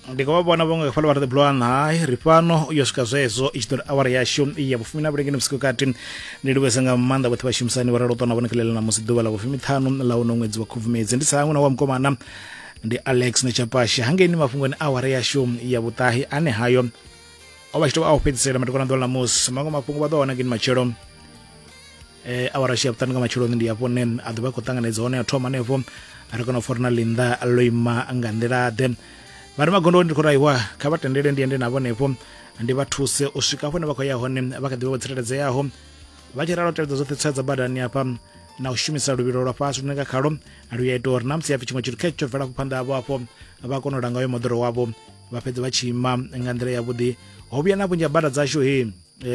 ndikawabona bonga kufala wa the bloan hai ripano uyosika zezo ichitori awara yasho iya bufumina bulengeni msiku kati niliwesenga manda with bashimsani wararotona bonekelela na musiduba la bufumi 5 la uno mwezi wa kuvumezi ndisangu na wa mkomana ndi Alex Nechapasha hangeni mafungoni awara yasho iya butahi ane hayo obashito awupetsela matikona ndola mus mango mafungo badona ngini machero awara shia butanga machero ndi yapone aduba kotanga zone atoma nevo arikono forna linda aloima ngandirade bari magondo ndikoraiwa kabatendele ndiende nabo nepo ndi bathuse usika fone bakoya hone bakadiwe botsireledze yaho bachiralo telezo zote tsaza badani apa na ushimisa lubiro lwa pasu nega khalo aluyeto namsi yafi chimwe chitu kecho vela kupanda abo apo abakono ranga yo modoro wabo bapedza bachima ngandire yabudi hobya nabo nja bada zasho he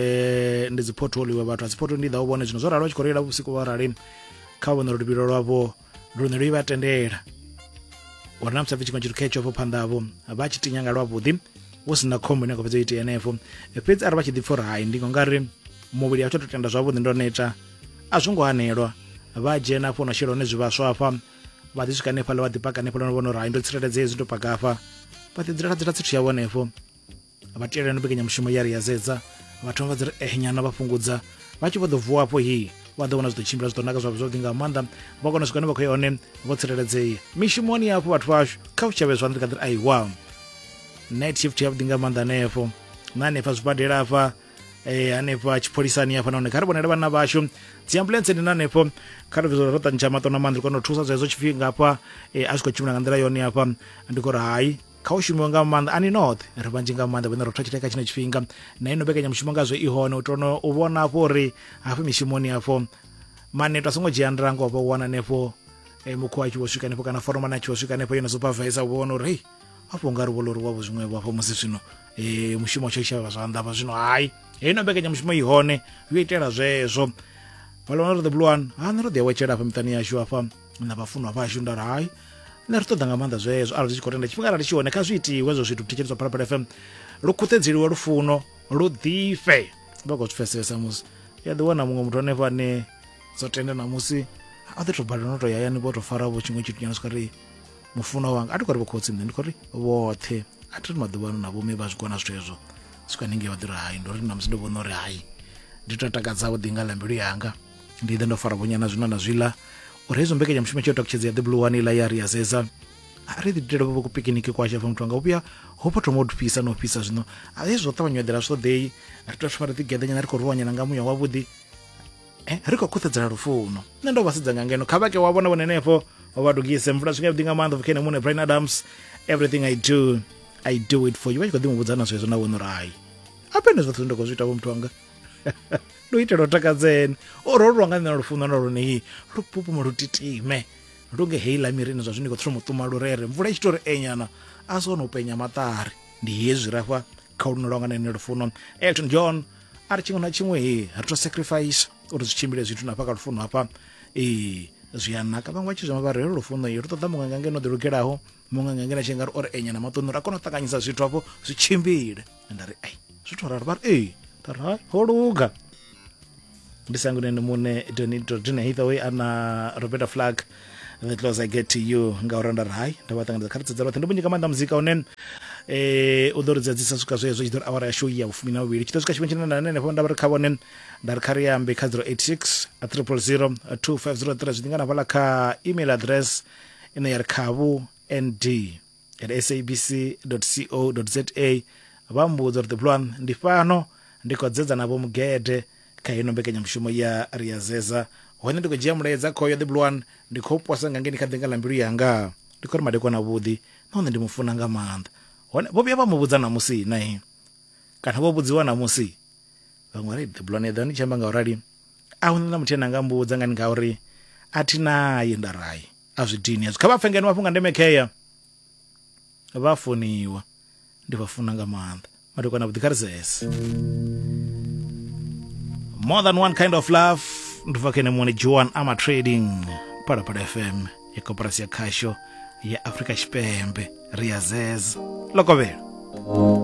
ndizi portfolio wa bathu portfolio ndi dawo bone zino zoralo chikorera usiku warali khabona lubiro lwabo runeri batendera wanamsa vichiko chitu kecho vo pandavo abachitinyanga lwabudi usina khombo ne kopedza iti enefo epedza ari bachidifora hai ndingo ngari mubili yacho totenda zwabudi ndoneta azungu anelwa bajena fona shiro nezivaswa apa badisika nepala wadipaka nepala nobono ra ndo tsireledze izinto pakafa patidzira tsitu yawonefo abatire no bekenya mushumo yari yazedza bathu vadzira enyana bafungudza bachivodovuwa apo hi wadona zitochimbira zitonaka zvabzodinga manda bakona zvikane bakayone votsireledze mishimoni yapo bathu vasho kauchavezwa ndikadira ai wow night shift yabdinga manda nefo nane fa zvipadera apa anepa chipolisani yafa naone karibonera bana basho ambulance ndinanepo karivizora rota njama tona mandri kono thusa zezo chifinga apa asiko chimuna ngandira yoni apa ndikora hai kaushimwa manda ani north ribanjinga manda bena rotachiteka chine chifinga na ino bekenya mshimanga zwe ihone utono ubona pori afa mishimoni afo mane tasongo jiandrango apo wana nepo mukwa chiwoshuka nepo kana forma na chiwoshuka nepo yona supervisor ubona ri apo ngari boloro wabo zimwe apo musisino mushimo chesha bazanda bazino hai ino bekenya mshimo ihone uyitela zvezo balona the blue one anaro de wachera pa mitani yashu afa na bafunwa bashunda hai narutodanga manda zvezo ari zichikotenda chifingara richione kazviti wezo zvitu tichedzwa para FM rukutedziriwa rufuno rudhife bako chifesesa musi yadwana mumwe muthu anepa ne zotenda namusi atotobhadana to yaya ni boto farabo chimwe chitu nyanoswari mufuno wanga atikori bokhotsi ndikori vothe atiri madhuvano navo me vazvikona zvezvo sikaninge vadira hai ndori namusi ndobona uri hai nditotakadza udinga lambiru yanga ndide ndofara bonyana zvino na zvila urezo mbekenya mshime chota kuchedzea the blue one ila yari yazeza ari nditero bobo kupicnic kwa chava mtu anga upya hopo to mod pisa no pisa zvino ayezo tavanywedera so day atotofara tigedanya nari korwanya nanga muya wabudi riko kutedzera rufuno nendo basidzanga ngeno kabake wabona bonenepo wabadugise mvura swinga dinga mando vekene mune Brian Adams everything I do it for you wachiko dimubudzana zvezo na wono rai apene zvathu ndoko zvita mtu anga doitero takadzeni ororo ngana rufuno noroni rupupu murutitime runge heila mirino zvazviniko tromutuma rurere mvura ichitori enyana asono penya matari ndi yezvirafa kaunoronga nene rufuno Elton John ari chimwe na chimwe hato sacrifice uri zvichimbire zvitu napaka rufuno apa zviyanaka vamwe vachizvama varero rufuno iri toda munganga ngeno dirugeraho munganga ngena chengaro ori enyana matonora akona takanyisa zvitu apo zvichimbire ndari ai zvitorara vari tarai holuga ndisangu nene mune Dina Hathaway ana Roberta Flack the closer I get to you ngauranda rai ndabatanga kharitsa rothe ndobunyika manda muzika onen udoridzadzisa suka zvezo chidor awara ya show ya ufumina wili chitosuka chipenchena nane fonda vari khabonen ndari khariya mbe khadro 86 0002503 zvidingana vala kha email address ine yari khabu nd@sabc.co.za vambudza the plan ndifano ndikodzedza navo mugede kaino mbekenya mshumo ya riyazeza hone ndikojia mulaedza khoyo the blue one ndikopwasa ngangeni khadenga lambiru yanga ndikori madeko na vudi none ndimufuna nga manda hone bobi yaba mubudza namusi nayi kana bobudziwa namusi vamwe the blue one ndani chamba ngaurali ahuna mutena ngambudza ngani ngauri atina yenda rai azvidini azikabafengeni wafunga ndemekeya vafuniwa ndivafuna nga manda madeko na vudi karizes more than one kind of love ndivakene mwone Joan ama trading para FM ya koperasi ya kasho ya Afrika Shipembe Riazez Lokobela